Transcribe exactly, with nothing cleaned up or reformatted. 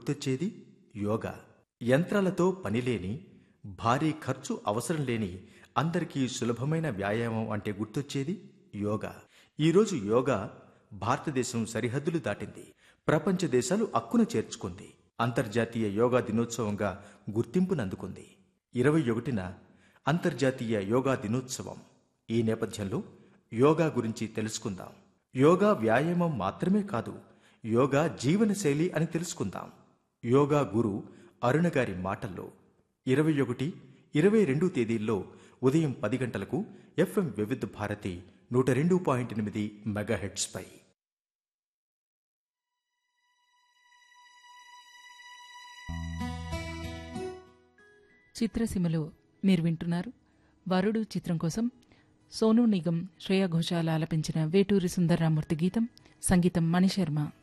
గుర్తొచ్చేది యోగా. యంత్రాలతో పనిలేని, భారీ ఖర్చు అవసరం లేని, అందరికీ సులభమైన వ్యాయామం అంటే గుర్తొచ్చేది యోగా. ఈరోజు యోగా భారతదేశం సరిహద్దులు దాటింది. ప్రపంచ దేశాలు అక్కున చేర్చుకుంది. అంతర్జాతీయ యోగా దినోత్సవంగా గుర్తింపునందుకుంది. ఇరవై ఒకటిన అంతర్జాతీయ యోగా దినోత్సవం. ఈ నేపథ్యంలో యోగా గురించి తెలుసుకుందాం. యోగా వ్యాయామం మాత్రమే కాదు, యోగా జీవనశైలి అని తెలుసుకుందాం. యోగా గురు అరుణ గారి మాటల్లో ఇరవై ఒకటి ఇరవై రెండు తేదీల్లో ఉదయం పది గంటలకు ఎఫ్ఎం వివిధ భారతి నూట రెండు పాయింట్ ఎనిమిది మెగాహెట్స్ పై. చిత్రసీమలో మీరు వింటున్నారు వరుడు చిత్రం కోసం సోనూ నిగం, శ్రేయా ఘోషాల్ ఆలపించిన వేటూరి సుందర్రామూర్తి గీతం, సంగీతం మణిశర్మ.